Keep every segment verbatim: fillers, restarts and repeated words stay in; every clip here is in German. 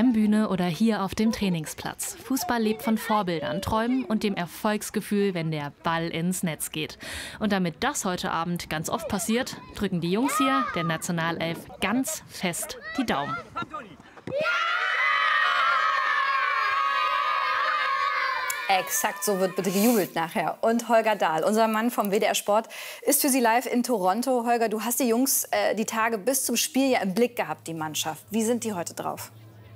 M-Bühne oder hier auf dem Trainingsplatz. Fußball lebt von Vorbildern, Träumen und dem Erfolgsgefühl, wenn der Ball ins Netz geht. Und damit das heute Abend ganz oft passiert, drücken die Jungs hier der Nationalelf ganz fest die Daumen. Exakt so wird bitte gejubelt nachher. Und Holger Dahl, unser Mann vom W D R Sport, ist für Sie live in Toronto. Holger, du hast die Jungs äh, die Tage bis zum Spiel ja im Blick gehabt, die Mannschaft. Wie sind die heute drauf?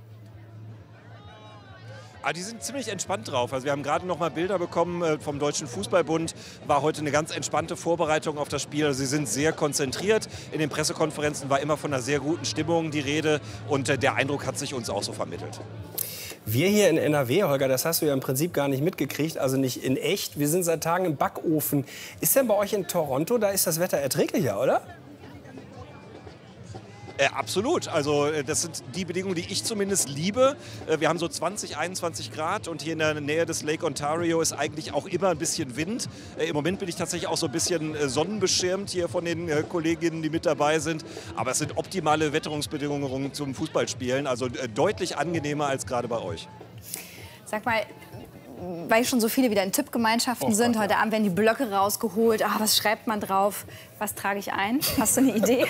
Ah, die sind ziemlich entspannt drauf. Also wir haben gerade noch mal Bilder bekommen äh, vom Deutschen Fußballbund. War heute eine ganz entspannte Vorbereitung auf das Spiel. Also sie sind sehr konzentriert. In den Pressekonferenzen war immer von einer sehr guten Stimmung die Rede. Und äh, der Eindruck hat sich uns auch so vermittelt. Wir hier in N R W, Holger, das hast du ja im Prinzip gar nicht mitgekriegt, also nicht in echt. Wir sind seit Tagen im Backofen. Ist denn bei euch in Toronto, da ist das Wetter erträglicher, oder? Äh, absolut. Also äh, das sind die Bedingungen, die ich zumindest liebe. Äh, wir haben so zwanzig, einundzwanzig Grad und hier in der Nähe des Lake Ontario ist eigentlich auch immer ein bisschen Wind. Äh, Im Moment bin ich tatsächlich auch so ein bisschen äh, sonnenbeschirmt hier von den äh, Kolleginnen, die mit dabei sind. Aber es sind optimale Wetterungsbedingungen zum Fußballspielen. Also äh, deutlich angenehmer als gerade bei euch. Sag mal, weil schon so viele wieder in Tippgemeinschaften Oh sind, Gott, heute ja. Abend werden die Blöcke rausgeholt. Ah, was schreibt man drauf? Was trage ich ein? Hast du eine Idee?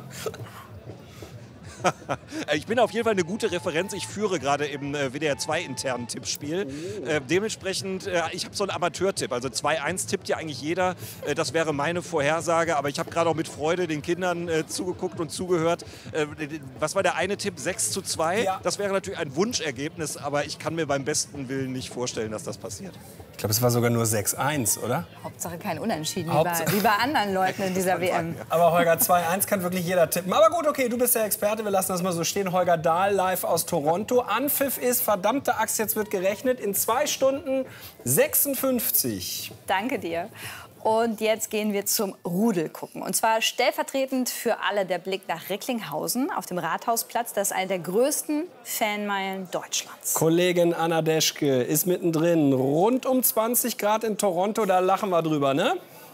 Ich bin auf jeden Fall eine gute Referenz. Ich führe gerade im äh, W D R zwei internen Tippspiel. Oh. Äh, dementsprechend, äh, ich habe so einen Amateurtipp. Also zwei eins tippt ja eigentlich jeder. Äh, das wäre meine Vorhersage. Aber ich habe gerade auch mit Freude den Kindern äh, zugeguckt und zugehört. Äh, was war der eine Tipp? sechs zu zwei? Ja. Das wäre natürlich ein Wunschergebnis. Aber ich kann mir beim besten Willen nicht vorstellen, dass das passiert. Ich glaube, es war sogar nur sechs eins, oder? Hauptsache kein Unentschieden, Hauptsache. wie, bei, wie bei anderen Leuten in dieser W M. Aber Holger, zwei eins kann wirklich jeder tippen. Aber gut, okay, du bist der Experte. Wir lassen das mal so stehen. Holger Dahl live aus Toronto. Anpfiff ist, verdammte Axt, jetzt wird gerechnet, in zwei Stunden sechsundfünfzig. Danke dir. Und jetzt gehen wir zum Rudel gucken. Und zwar stellvertretend für alle der Blick nach Recklinghausen auf dem Rathausplatz. Das ist eine der größten Fanmeilen Deutschlands. Kollegin Anna Deschke ist mittendrin. Rund um zwanzig Grad in Toronto, da lachen wir drüber, ne?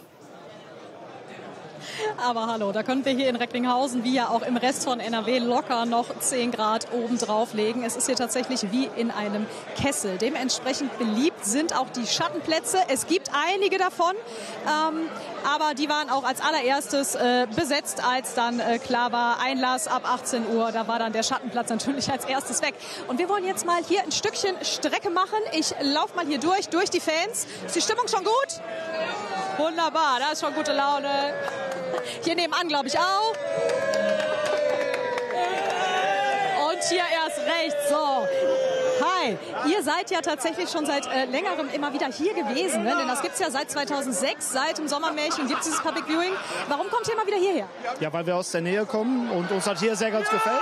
Aber hallo, da können wir hier in Recklinghausen, wie ja auch im Rest von N R W, locker noch zehn Grad oben drauf legen. Es ist hier tatsächlich wie in einem Kessel. Dementsprechend beliebt sind auch die Schattenplätze. Es gibt einige davon, ähm, aber die waren auch als allererstes äh, besetzt, als dann äh, klar war, Einlass ab achtzehn Uhr. Da war dann der Schattenplatz natürlich als erstes weg. Und wir wollen jetzt mal hier ein Stückchen Strecke machen. Ich laufe mal hier durch, durch die Fans. Ist die Stimmung schon gut? Wunderbar, da ist schon gute Laune. Hier nebenan, glaube ich, auch. Und hier erst rechts. So. Hi. Ihr seid ja tatsächlich schon seit äh, längerem immer wieder hier gewesen. Ne? Denn das gibt es ja seit zweitausendsechs. Seit dem Sommermärchen gibt es dieses Public Viewing. Warum kommt ihr immer wieder hierher? Ja, weil wir aus der Nähe kommen und uns hat hier sehr ganz gefällt.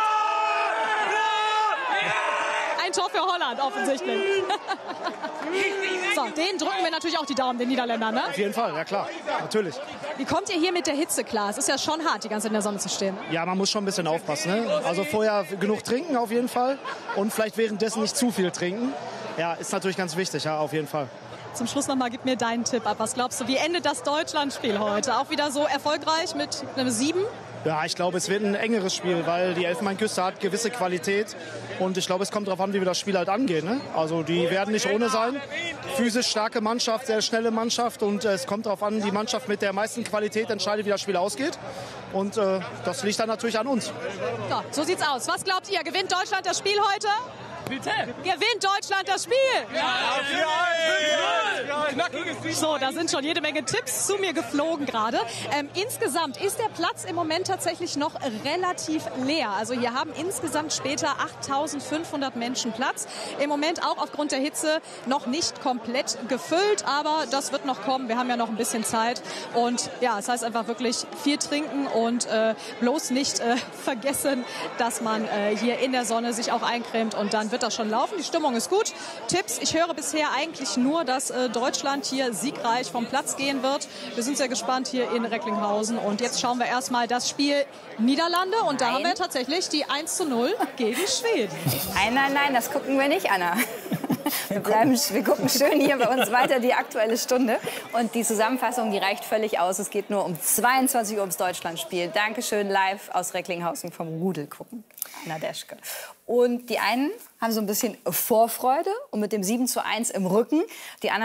Ein Tor für Holland offensichtlich. So, denen drücken wir natürlich auch die Daumen, den Niederländern, ne? Auf jeden Fall, ja klar, natürlich. Wie kommt ihr hier mit der Hitze klar? Es ist ja schon hart, die ganze Zeit in der Sonne zu stehen. Ja, man muss schon ein bisschen aufpassen, ne? Also vorher genug trinken auf jeden Fall und vielleicht währenddessen nicht zu viel trinken. Ja, ist natürlich ganz wichtig, ja, auf jeden Fall. Zum Schluss noch mal, gib mir deinen Tipp ab. Was glaubst du, wie endet das Deutschlandspiel heute? Auch wieder so erfolgreich mit einem sieben? Ja, ich glaube, es wird ein engeres Spiel, weil die Elfenbeinküste hat gewisse Qualität. Und ich glaube, es kommt darauf an, wie wir das Spiel halt angehen. Ne? Also die werden nicht ohne sein. Physisch starke Mannschaft, sehr schnelle Mannschaft. Und äh, es kommt darauf an, die Mannschaft mit der meisten Qualität entscheidet, wie das Spiel ausgeht. Und äh, das liegt dann natürlich an uns. So, so sieht's aus. Was glaubt ihr? Gewinnt Deutschland das Spiel heute? Bitte? Gewinnt Deutschland das Spiel? Ja, so, da sind schon jede Menge Tipps zu mir geflogen gerade. Ähm, insgesamt ist der Platz im Moment tatsächlich noch relativ leer. Also hier haben insgesamt später achttausendfünfhundert Menschen Platz. Im Moment auch aufgrund der Hitze noch nicht komplett gefüllt, aber das wird noch kommen. Wir haben ja noch ein bisschen Zeit. Und ja, es heißt einfach wirklich viel trinken und äh, bloß nicht äh, vergessen, dass man äh, hier in der Sonne sich auch eincremt und dann wird das schon laufen. Die Stimmung ist gut. Tipps, ich höre bisher eigentlich nur, dass äh, Deutschland hier siegreich vom Platz gehen wird. Wir sind sehr gespannt hier in Recklinghausen. Und jetzt schauen wir erstmal das Spiel Niederlande. Und da nein. haben wir tatsächlich die eins zu null gegen Schweden. Nein, nein, nein, das gucken wir nicht, Anna. Wir, bleiben, wir gucken schön hier bei uns weiter die Aktuelle Stunde. Und die Zusammenfassung, die reicht völlig aus. Es geht nur um zweiundzwanzig Uhr ums Deutschlandspiel. Dankeschön, live aus Recklinghausen vom Rudel gucken. Anna Deschke. Und die einen haben so ein bisschen Vorfreude und mit dem sieben zu eins im Rücken. Die anderen